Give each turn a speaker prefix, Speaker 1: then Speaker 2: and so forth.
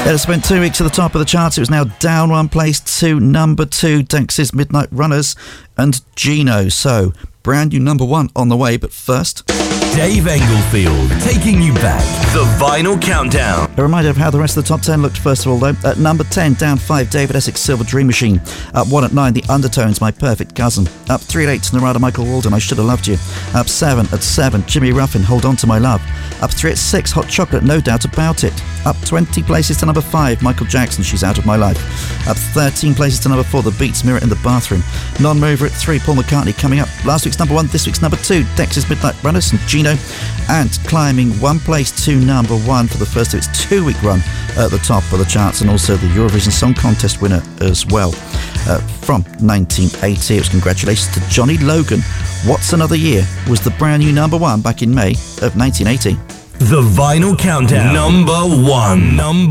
Speaker 1: It spent 2 weeks at the top of the charts. It was now down one place to number 2, Dexys Midnight Runners and Gino. So, brand new number 1 on the way, but first...
Speaker 2: Dave Englefield, taking you back. The Vinyl Countdown.
Speaker 1: A reminder of how the rest of the top 10 looked first of all, though. At number 10, down 5, David Essex, Silver Dream Machine. Up 1 at 9, The Undertones, My Perfect Cousin. Up 3 at 8, Narada Michael Walden, I Should Have Loved You. Up 7 at 7, Jimmy Ruffin, Hold On To My Love. Up 3 at 6, Hot Chocolate, No Doubt About It. Up 20 places to number 5, Michael Jackson, She's Out of My Life. Up 13 places to number 4, The Beats, Mirror in the Bathroom. Non-mover at 3, Paul McCartney coming up. Last week's number 1, this week's number 2, Dexys Midnight Runners and Gino. And climbing one place to number 1 for the first of its 2-week run at the top of the charts, and also the Eurovision Song Contest winner as well. From 1980, it was congratulations to Johnny Logan. What's Another Year was the brand new number 1 back in May of 1980.
Speaker 2: The Vinyl Countdown. Number 1.